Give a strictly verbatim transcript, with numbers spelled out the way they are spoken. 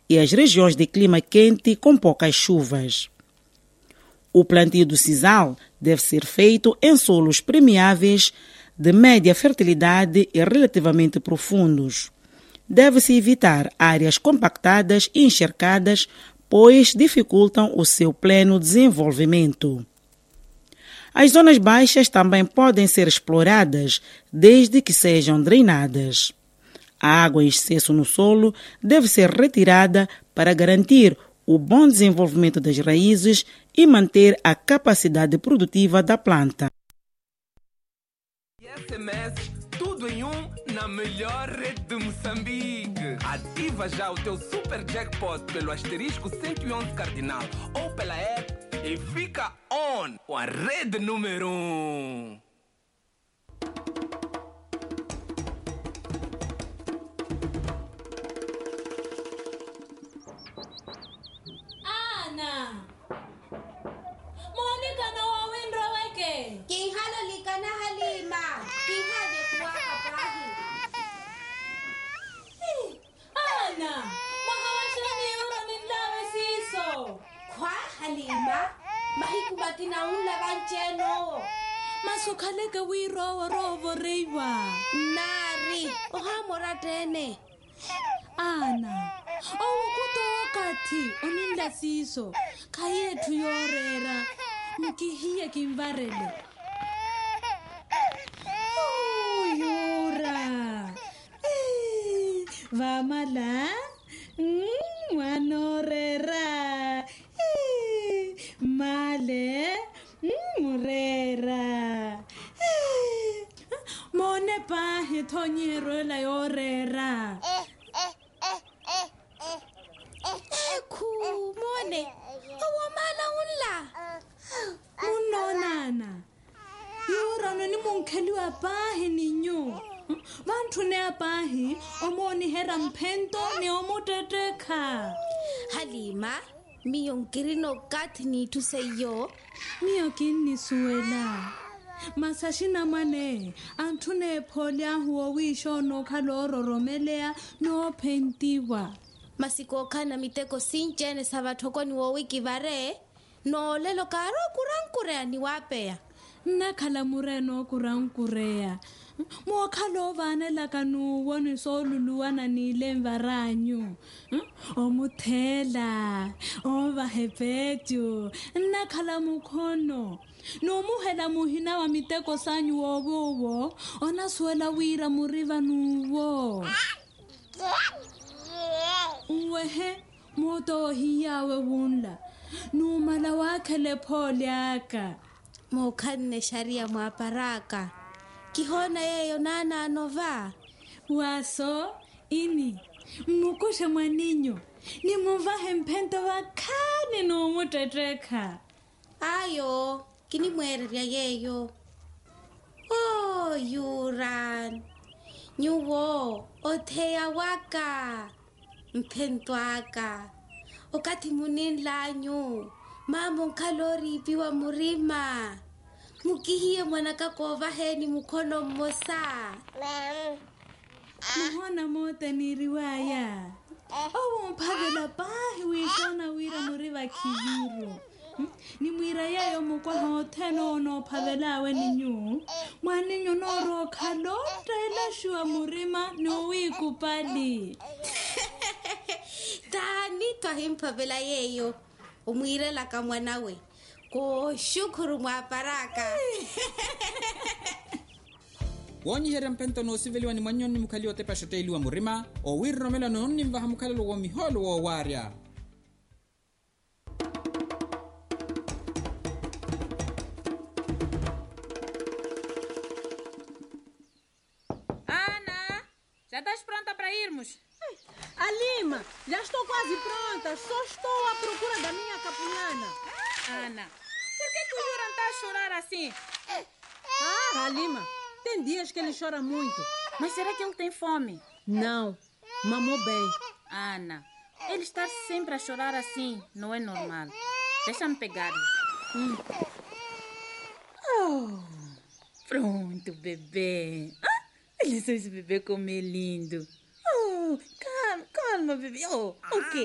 e as regiões de clima quente com poucas chuvas. O plantio do sisal deve ser feito em solos permeáveis, de média fertilidade e relativamente profundos. Deve-se evitar áreas compactadas e encharcadas, pois dificultam o seu pleno desenvolvimento. As zonas baixas também podem ser exploradas, desde que sejam drenadas. A água em excesso no solo deve ser retirada para garantir o bom desenvolvimento das raízes e manter a capacidade produtiva da planta. S M S, tudo em um, na melhor rede de Moçambique. Ativa já o teu super jackpot pelo asterisco cento e onze cardinal ou pela app e fica on com a rede número um. Ana! Monica na wawindro wake. Kihalo likana halima. Kihade kuwaka pahi. Ana! Mahawashani yuro nindawe siso. Kwa halima? Mahikubaki na unla bancheno. Masukhaleke wiro rovo reiwa. Nari. Ohamora tene. Ana! Owukuto wakati oninda siso. Kayethu yorera. Mukihiye kimvarele. Oh, yura. Eh, Vamala. Mm, wanorera. Eh, Male. Mm, murera. Eh, Mone pahe thonyero la yorera. Eku mone. Awamala unla. Unonana. Yura nani munkeliwa pahe ninyo. Vantu ne apahi omoni hera mpento ne omuteteka. Halima, miyonkirino katni tuseyo. Miyo kini suela. Masashina mane antune polya huo wisho no kaloro romelea no pentiwa. Masiko kana miteko sinchene sabatoko ni wo wiki vare. No lelo karo kurankurea ni wapea. Nakhala mureno kurankurea. Mokhalo vane la kanu woni soluluana ni lemvaranyu. Omuthela, ova hepetu, nakhala mukhono. No muhela muhina wa miteko sanyu wowo, ona suela wira muriva nuwo. Uwehe, moto hiyawe wunla. Numala wakele polyaka. Mokane sharia mwaparaka. Kihona yeyo nana anova. Waso, ini, mukushe mwaninyo. Ni muvahe mpento wakane no muteteka. Ayo, kini mwereria yeyo. Oh, yuran. Nyuwo, otea waka. Mpento aka. Okati munin lanyu. Mamo kalori piwa murima. Mukihiye mwanaka kova heni mukono mosa. Muhona mote ni riwaya. Owo mpagela pahi wishona wira muriva kiviro. Ni mwira yayo mukwa hoteno no pavelawe ninyu. Mwaninyo noro kalota ila shua murima no wikupali. Tani twahimpa vela yeyo. Umwire laka mwanawe. Ko shukuru mwaparaka. Wonyi hera mpento no siveli wani manyoni mukali ote pashote iliwa murima. O wirro mela no noni mvaha mukali luwa miholo wa waria. Ana, já estás pronta para irmos? Alima, já estou quase pronta. Só estou à procura da minha capulana. Ana, por que que o Juran está a chorar assim? Ah, Alima, tem dias que ele chora muito. Mas será que ele tem fome? Não, mamou bem. Ana, ele está sempre a chorar assim, não é normal. Deixa-me pegar-lhe. Hum. Oh, pronto, bebê. Ah, olha só esse bebê como é lindo. Oh, calma, calma, bebê. Oh, o quê?